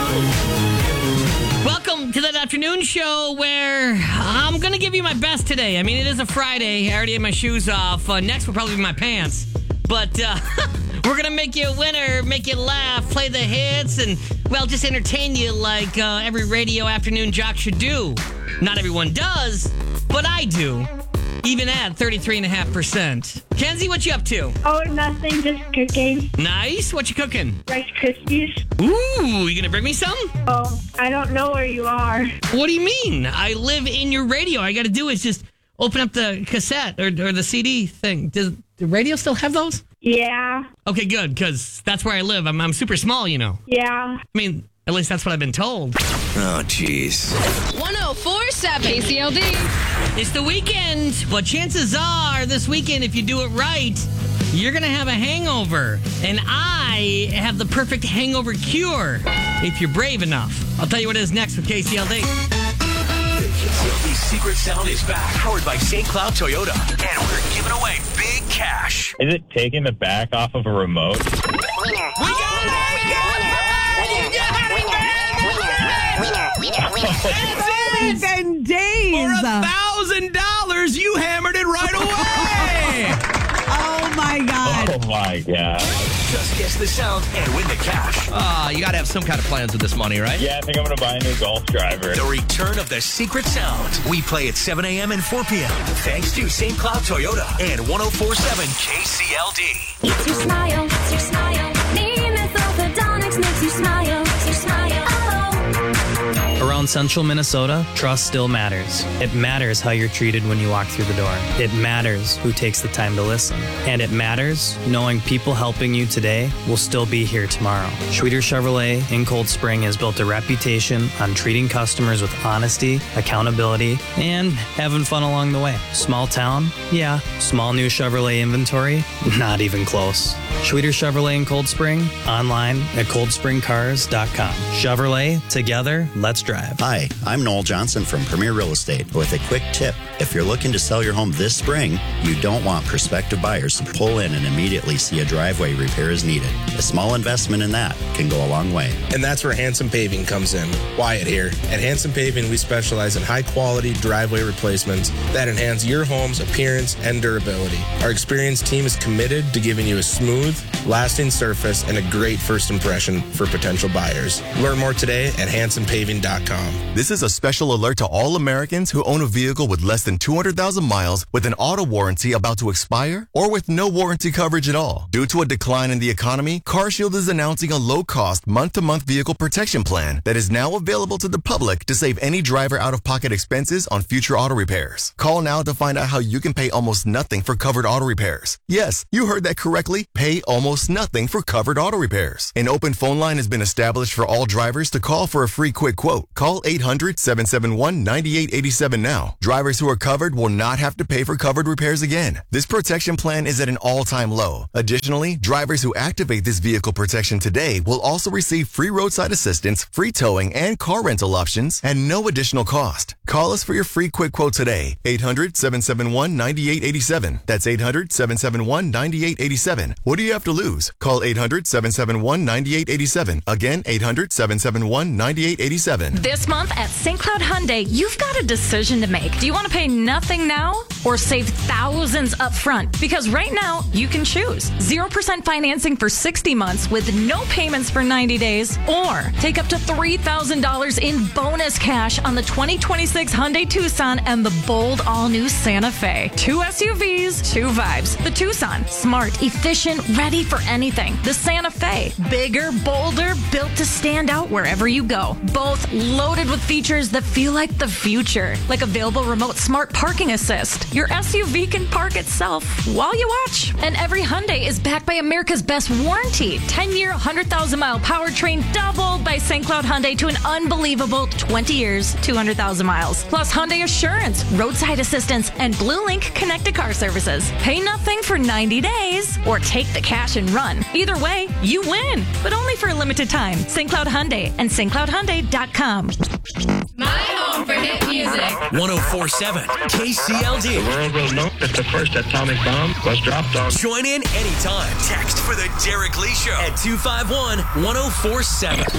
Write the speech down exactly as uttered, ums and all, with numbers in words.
Welcome to that afternoon show where I'm going to give you my best today. I mean, it is a Friday. I already had my shoes off. Uh, next will probably be my pants. But uh, we're going to make you a winner, make you laugh, play the hits, and, well, just entertain you like uh, every radio afternoon jock should do. Not everyone does, but I do. Even at thirty-three point five percent. Kenzie, what you up to? Oh, nothing, just cooking. Nice. What you cooking? Rice Krispies. Ooh, you gonna bring me some? Oh, I don't know where you are. What do you mean? I live in your radio. All I gotta do is just open up the cassette or, or the C D thing. Does the radio still have those? Yeah. Okay, good, because that's where I live. I'm, I'm super small, you know. Yeah. I mean, at least that's what I've been told. Oh, jeez. one oh four point seven K C L D. It's the weekend, but chances are this weekend, if you do it right, you're going to have a hangover. And I have the perfect hangover cure if you're brave enough. I'll tell you what it is next with K C L D. The K C L D Secret Sound is back, powered by Saint Cloud Toyota. And we're giving away big cash. Is it taking the back off of a remote? We got it! We got it! Seven days. For a thousand dollars, you hammered it right away. Oh my God. Oh my God. Just guess the sound and win the cash. Ah, uh, you got to have some kind of plans with this money, right? Yeah, I think I'm going to buy a new golf driver. The return of the Secret Sound. We play at seven a.m. and four p.m. Thanks to Saint Cloud Toyota and one oh four point seven K C L D. It's your smile, it's your smile. Nemeth Orthodontics makes you smile, it's your smile. Oh. Around central Minnesota, trust still matters. It matters how you're treated when you walk through the door. It matters who takes the time to listen. And it matters knowing people helping you today will still be here tomorrow. Schweeder Chevrolet in Cold Spring has built a reputation on treating customers with honesty, accountability, and having fun along the way. Small town? Yeah. Small new Chevrolet inventory? Not even close. Schweeder Chevrolet in Cold Spring, online at cold spring cars dot com. Chevrolet, together, let's drive. Hi, I'm Noel Johnson from Premier Real Estate with a quick tip. If you're looking to sell your home this spring, you don't want prospective buyers to pull in and immediately see a driveway repair is needed. A small investment in that can go a long way. And that's where Handsome Paving comes in. Wyatt here. At Handsome Paving, we specialize in high-quality driveway replacements that enhance your home's appearance and durability. Our experienced team is committed to giving you a smooth, lasting surface and a great first impression for potential buyers. Learn more today at handsome paving dot com. This is a special alert to all Americans who own a vehicle with less than two hundred thousand miles with an auto warranty about to expire or with no warranty coverage at all. Due to a decline in the economy, CarShield is announcing a low-cost month-to-month vehicle protection plan that is now available to the public to save any driver out-of-pocket expenses on future auto repairs. Call now to find out how you can pay almost nothing for covered auto repairs. Yes, you heard that correctly. Pay almost nothing for covered auto repairs. An open phone line has been established for all drivers to call for a free quick quote. Call eight hundred, seven seven one, nine eight eight seven now. Drivers who are covered will not have to pay for covered repairs again. This protection plan is at an all-time low. Additionally, drivers who activate this vehicle protection today will also receive free roadside assistance, free towing, and car rental options at no additional cost. Call us for your free quick quote today. eight hundred, seven seven one, nine eight eight seven. That's eight hundred, seven seven one, nine eight eight seven. What do you have to lose? Call eight hundred, seven seven one, nine eight eight seven. Again, eight hundred, seven seven one, nine eight eight seven. This month at Saint Cloud Hyundai, you've got a decision to make. Do you want to pay nothing now or save thousands up front? Because right now, you can choose zero percent financing for sixty months with no payments for ninety days, or take up to three thousand dollars in bonus cash on the twenty twenty-six Hyundai Tucson and the bold all-new Santa Fe. Two S U Vs, two vibes. The Tucson, smart, efficient, ready for anything. The Santa Fe, bigger, bolder, built to stand out wherever you go. Both loaded with features that feel like the future, like available remote smart parking assist. Your S U V can park itself while you watch. And every Hyundai is backed by America's best warranty. ten-year, one hundred thousand mile powertrain doubled by Saint Cloud Hyundai to an unbelievable twenty years, two hundred thousand miles. Plus Hyundai Assurance, roadside assistance, and Blue Link connected car services. Pay nothing for ninety days or take the cash and run. Either way, you win, but only for a limited time. Saint Cloud Hyundai and Saint Cloud Hyundai dot com. My home for hit music. one oh four point seven K C L D. The world will know that the first atomic bomb was dropped on. Join in anytime. Text for the Derek Lee Show at two five one, one oh four seven.